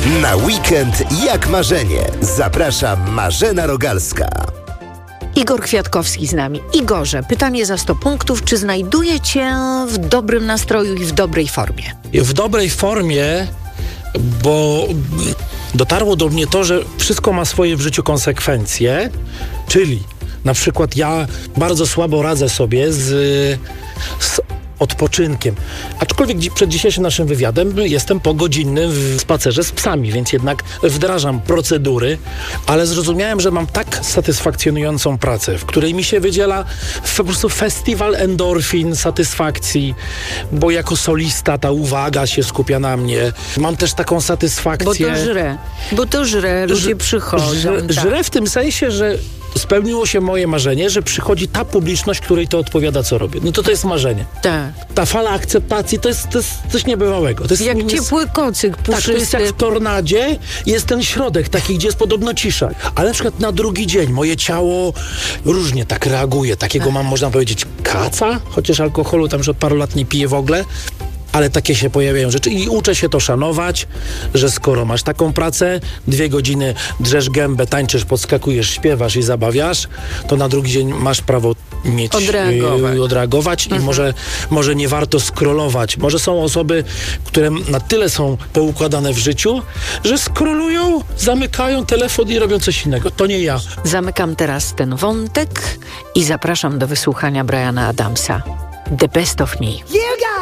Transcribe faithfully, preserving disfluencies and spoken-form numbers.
Na weekend jak marzenie. Zaprasza Marzena Rogalska. Igor Kwiatkowski z nami. Igorze, pytanie za sto punktów. Czy znajduje cię w dobrym nastroju i w dobrej formie? W dobrej formie, bo dotarło do mnie to, że wszystko ma swoje w życiu konsekwencje, czyli na przykład ja bardzo słabo radzę sobie z, z odpoczynkiem. Aczkolwiek dzi- przed dzisiejszym naszym wywiadem jestem po godzinnym w spacerze z psami, więc jednak wdrażam procedury, ale zrozumiałem, że mam tak satysfakcjonującą pracę, w której mi się wydziela po prostu festiwal endorfin, satysfakcji, bo jako solista ta uwaga się skupia na mnie. Mam też taką satysfakcję... Bo to żre. Bo to żre. Ludzie Ż- przychodzą. Żre, tak. żre w tym sensie, że spełniło się moje marzenie, że przychodzi ta publiczność, której to odpowiada, co robię. No to to jest marzenie. Tak. Ta fala akceptacji to jest, to jest coś niebywałego. To jest Jak nie- ciepły kocyk Tak, to jest puszysty. jak w tornadzie, jest ten środek taki, gdzie jest podobno cisza. Ale na przykład na drugi dzień moje ciało różnie tak reaguje. Takiego mam, można powiedzieć, kaca, chociaż alkoholu tam już od paru lat nie piję w ogóle. Ale takie się pojawiają rzeczy i uczę się to szanować, że skoro masz taką pracę, dwie godziny drzesz gębę, tańczysz, podskakujesz, śpiewasz i zabawiasz, to na drugi dzień masz prawo mieć, Odreagować. Yy, odreagować Mhm. i może, może nie warto scrollować. Może są osoby, które na tyle są poukładane w życiu, że scrollują, zamykają telefon i robią coś innego. To nie ja. Zamykam teraz ten wątek i zapraszam do wysłuchania Briana Adamsa. The Best of Me. You got